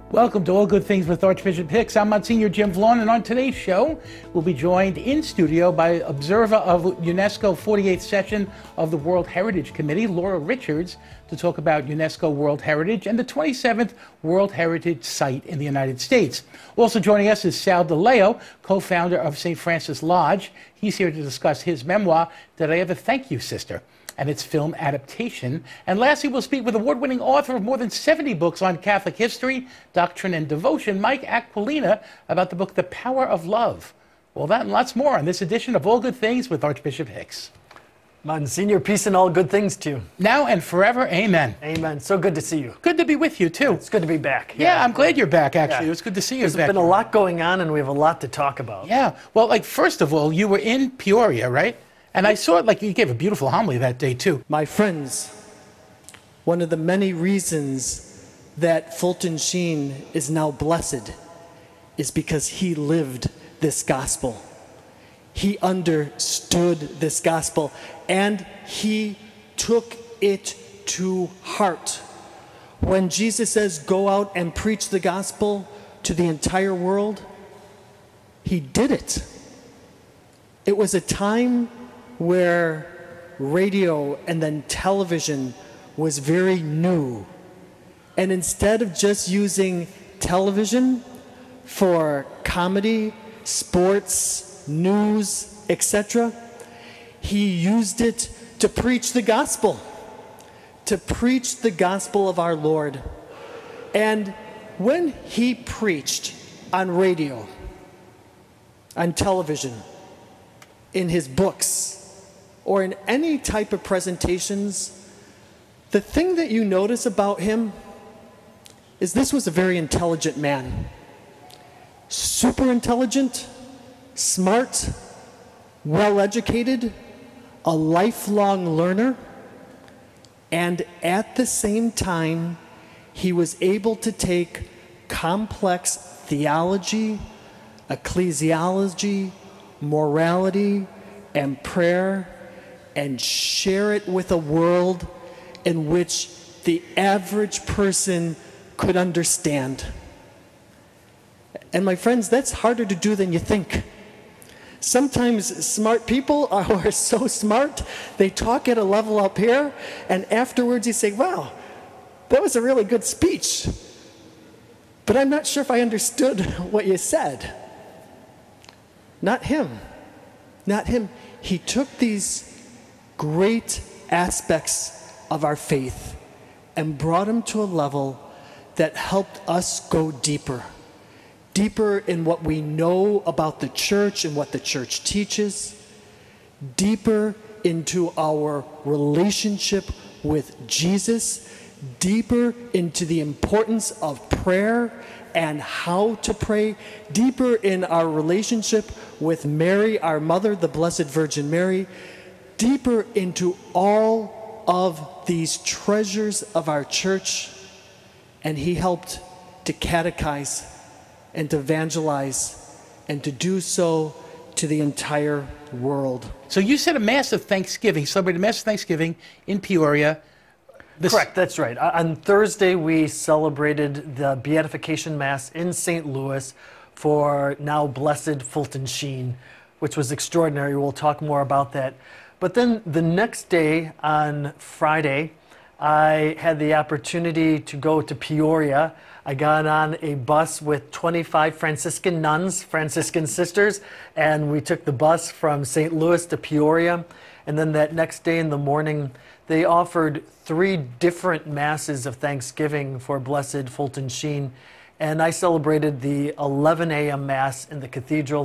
Welcome to All Good Things with Archbishop Hicks. I'm Monsignor Jim Vaughn, and on today's show, we'll be joined in studio by observer of UNESCO 48th session of the World Heritage Committee, Laura Richards, to talk about UNESCO World Heritage and the 27th World Heritage Site in the United States. Also joining us is Sal DeLeo, co-founder of St. Francis Lodge. He's here to discuss his memoir, Did I Ever Thank You, Sister?, and its film adaptation. And lastly, we'll speak with award-winning author of more than 70 books on Catholic history, doctrine, and devotion, Mike Aquilina, about the book, The Power of Love. All that and lots more on this edition of All Good Things with Archbishop Hicks. Monsignor, peace and all good things to you. Now and forever, amen. Amen. So good to see you. Good to be with you, too. It's good to be back. Yeah, I'm glad you're back, actually. Yeah. It's good to see you There's back. been a lot going on, and we have a lot to talk about. Yeah. Well, first of all, you were in Peoria, right? And I saw it, you gave a beautiful homily that day, too. My friends, one of the many reasons that Fulton Sheen is now blessed is because he lived this gospel. He understood this gospel, and he took it to heart. When Jesus says, go out and preach the gospel to the entire world, he did it. It was a time where radio and then television was very new. And instead of just using television for comedy, sports, news, etc., he used it to preach the gospel, of our Lord. And when he preached on radio, on television, in his books, or in any type of presentations, the thing that you notice about him is this was a very intelligent man. Super intelligent, smart, well-educated, a lifelong learner, and at the same time, he was able to take complex theology, ecclesiology, morality, and prayer, and share it with a world in which the average person could understand. And my friends, that's harder to do than you think. Sometimes smart people are so smart, they talk at a level up here, and afterwards you say, wow, that was a really good speech, but I'm not sure if I understood what you said. Not him. Not him. He took these great aspects of our faith and brought them to a level that helped us go deeper. Deeper in what we know about the church and what the church teaches. Deeper into our relationship with Jesus. Deeper into the importance of prayer and how to pray. Deeper in our relationship with Mary, our mother, the Blessed Virgin Mary. Deeper into all of these treasures of our church, and he helped to catechize and to evangelize and to do so to the entire world. So you said a Mass of Thanksgiving, celebrated Mass of Thanksgiving in Peoria. Correct, that's right. On Thursday, we celebrated the Beatification Mass in St. Louis for now Blessed Fulton Sheen, which was extraordinary. We'll talk more about that. But then the next day, on Friday, I had the opportunity to go to Peoria. I got on a bus with 25 Franciscan nuns, Franciscan sisters, and we took the bus from St. Louis to Peoria. And then that next day in the morning, they offered 3 different masses of Thanksgiving for Blessed Fulton Sheen. And I celebrated the 11 a.m. Mass in the cathedral.